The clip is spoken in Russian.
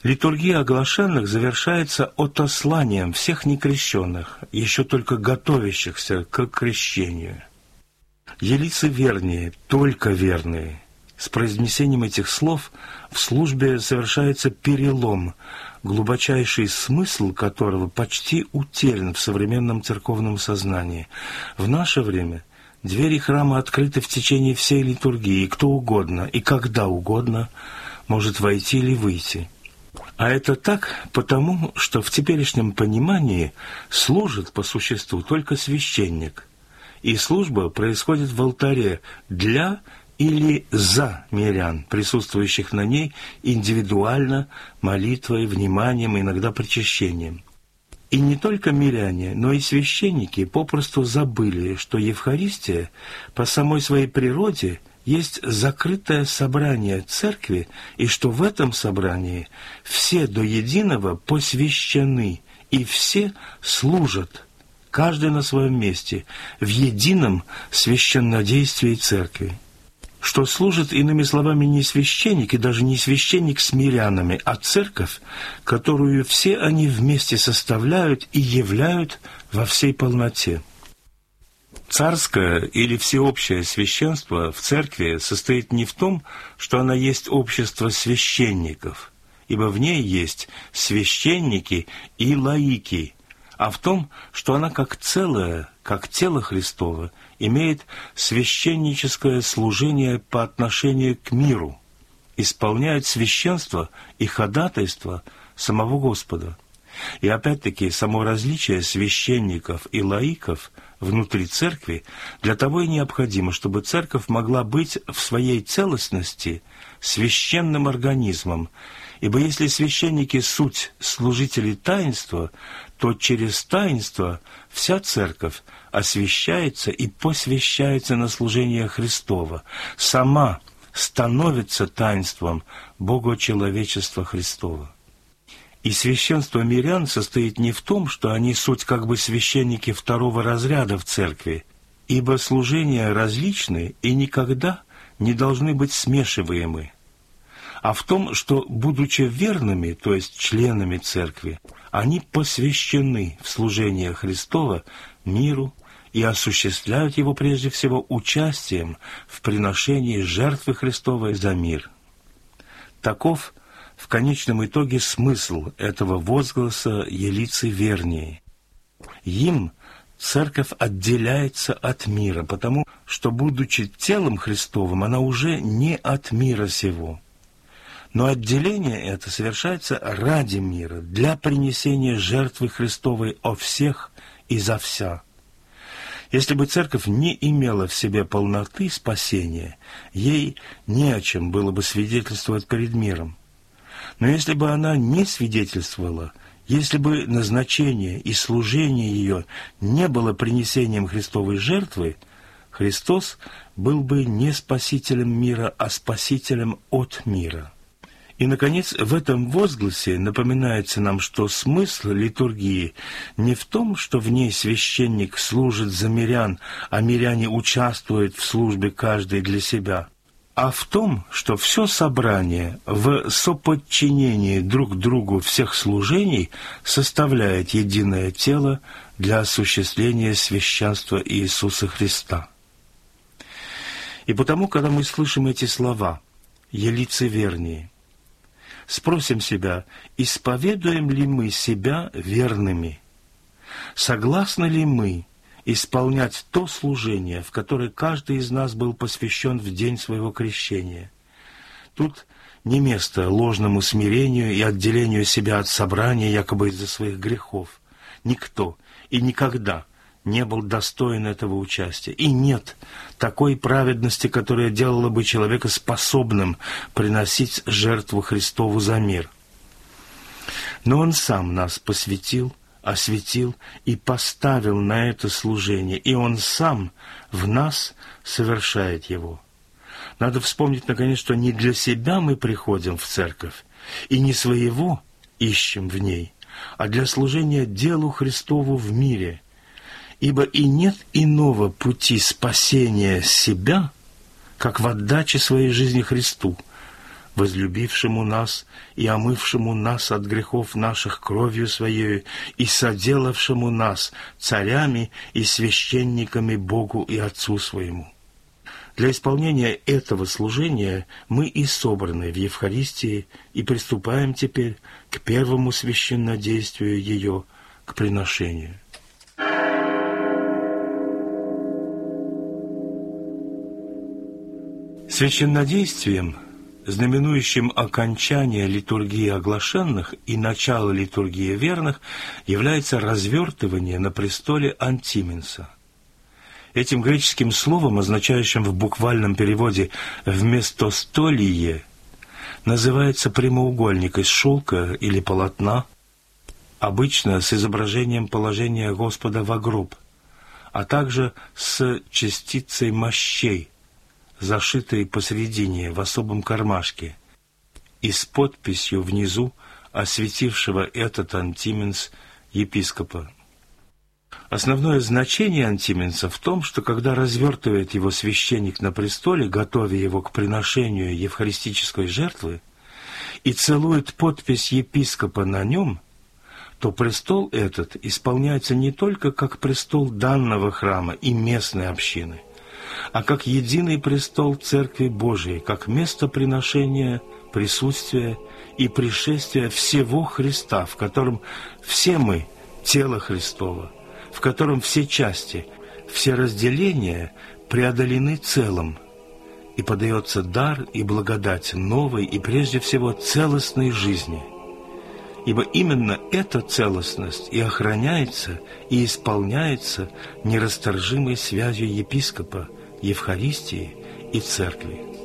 Литургия оглашенных завершается отосланием всех некрещенных, еще только готовящихся к крещению. Елицы вернее, только верные. С произнесением этих слов в службе совершается перелом, глубочайший смысл которого почти утерян в современном церковном сознании. В наше время двери храма открыты в течение всей литургии, и кто угодно и когда угодно может войти или выйти. А это так потому, что в теперешнем понимании служит по существу только священник, и служба происходит в алтаре для или за мирян, присутствующих на ней индивидуально, молитвой, вниманием, иногда причащением. И не только миряне, но и священники попросту забыли, что Евхаристия по самой своей природе есть закрытое собрание церкви, и что в этом собрании все до единого посвящены, и все служат, каждый на своем месте, в едином священнодействии церкви. Что служит, иными словами, не священник, и даже не священник с мирянами, а церковь, которую все они вместе составляют и являют во всей полноте. Царское или всеобщее священство в церкви состоит не в том, что она есть общество священников, ибо в ней есть священники и лаики, а в том, что она как целое, как тело Христово, имеет священническое служение по отношению к миру, исполняет священство и ходатайство самого Господа. И опять-таки само различие священников и лаиков внутри церкви для того и необходимо, чтобы церковь могла быть в своей целостности священным организмом. Ибо если священники — суть служители таинства, то через таинство вся церковь освящается и посвящается на служение Христова, сама становится таинством Богочеловечества Христова. И священство мирян состоит не в том, что они суть как бы священники второго разряда в церкви, ибо служения различны и никогда не должны быть смешиваемы, а в том, что, будучи верными, то есть членами церкви, они посвящены в служение Христова миру и осуществляют его прежде всего участием в приношении жертвы Христовой за мир. Таков в конечном итоге смысл этого возгласа «Елицы вернее». Им церковь отделяется от мира, потому что, будучи телом Христовым, она уже не от мира сего. Но отделение это совершается ради мира, для принесения жертвы Христовой о всех и за вся. Если бы церковь не имела в себе полноты спасения, ей не о чем было бы свидетельствовать перед миром. Но если бы она не свидетельствовала, если бы назначение и служение ее не было принесением Христовой жертвы, Христос был бы не спасителем мира, а спасителем от мира. И, наконец, в этом возгласе напоминается нам, что смысл литургии не в том, что в ней священник служит за мирян, а миряне участвуют в службе каждый для себя, а в том, что все собрание в соподчинении друг другу всех служений составляет единое тело для осуществления священства Иисуса Христа. И потому, когда мы слышим эти слова «Елицы вернее», спросим себя, исповедуем ли мы себя верными? Согласны ли мы исполнять то служение, в которое каждый из нас был посвящен в день своего крещения? Тут не место ложному смирению и отделению себя от собрания якобы из-за своих грехов. Никто и никогда не был достоин этого участия. И нет такой праведности, которая делала бы человека способным приносить жертву Христову за мир. Но Он сам нас посвятил, осветил и поставил на это служение, и Он сам в нас совершает его. Надо вспомнить, наконец, что не для себя мы приходим в церковь, и не своего ищем в ней, а для служения делу Христову в мире. Ибо и нет иного пути спасения себя, как в отдаче своей жизни Христу, возлюбившему нас и омывшему нас от грехов наших кровью Своею и соделавшему нас царями и священниками Богу и Отцу Своему. Для исполнения этого служения мы и собраны в Евхаристии и приступаем теперь к первому священнодействию ее, к приношению. Священнодействием, знаменующим окончание литургии оглашенных и начало литургии верных, является развертывание на престоле антименса. Этим греческим словом, означающим в буквальном переводе «вместо столие», называется прямоугольник из шелка или полотна, обычно с изображением положения Господа во гроб, а также с частицей мощей, зашитой посредине в особом кармашке, и с подписью внизу осветившего этот антименс епископа. Основное значение антименса в том, что когда развертывает его священник на престоле, готовя его к приношению евхаристической жертвы, и целует подпись епископа на нем, то престол этот исполняется не только как престол данного храма и местной общины, а как единый престол Церкви Божией, как место приношения, присутствия и пришествия всего Христа, в котором все мы – тело Христово, в котором все части, все разделения преодолены целым, и подается дар и благодать новой и прежде всего целостной жизни. Ибо именно эта целостность и охраняется, и исполняется нерасторжимой связью епископа, Евхаристии и Церкви.